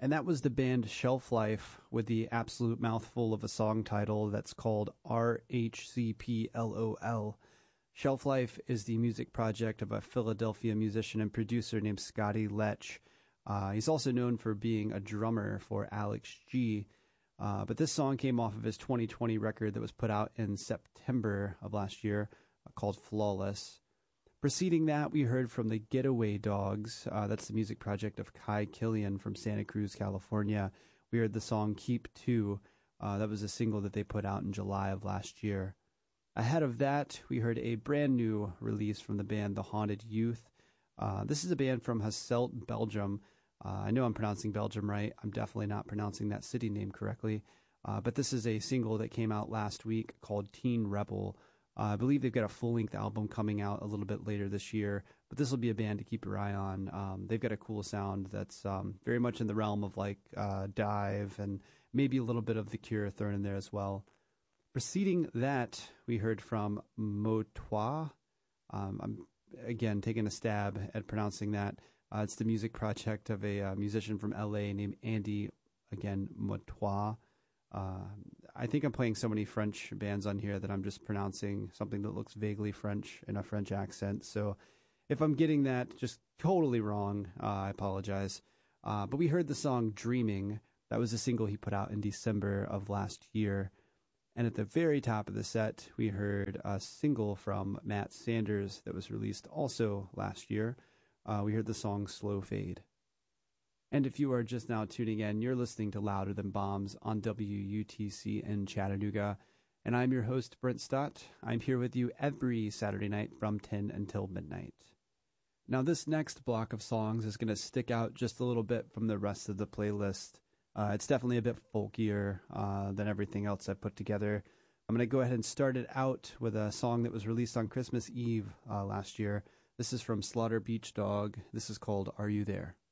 And that was the band Shelf Life with the absolute mouthful of a song title that's called RHCPLOL. Shelf Life is the music project of a Philadelphia musician and producer named Scotty Lech. He's also known for being a drummer for Alex G. But this song came off of his 2020 record that was put out in September of last year called Flawless. Preceding that, we heard from the Getaway Dogs. That's the music project of Kai Killian from Santa Cruz, California. We heard the song Keep 2. That was a single that they put out in July of last year. Ahead of that, we heard a brand new release from the band The Haunted Youth. This is a band from Hasselt, Belgium. I know I'm pronouncing Belgium right. I'm definitely not pronouncing that city name correctly. But this is a single that came out last week called Teen Rebel. I believe they've got a full-length album coming out a little bit later this year, but this will be a band to keep your eye on. They've got a cool sound that's very much in the realm of like Dive and maybe a little bit of The Cure thrown in there as well. Preceding that, we heard from Motois. I'm, again, taking a stab at pronouncing that. It's the music project of a musician from L.A. named Andy, again, Motois. I think I'm playing so many French bands on here that I'm just pronouncing something that looks vaguely French in a French accent. So if I'm getting that just totally wrong, I apologize. But we heard the song Dreaming. That was a single he put out in December of last year. And at the very top of the set, we heard a single from Matt Sanders that was released also last year. We heard the song Slow Fade. And if you are just now tuning in, you're listening to Louder Than Bombs on WUTC in Chattanooga. And I'm your host, Brent Stott. I'm here with you every Saturday night from 10 until midnight. Now, this next block of songs is going to stick out just a little bit from the rest of the playlist. It's definitely a bit folkier than everything else I've put together. I'm going to go ahead and start it out with a song that was released on Christmas Eve last year. This is from Slaughter Beach Dog. This is called Are You There?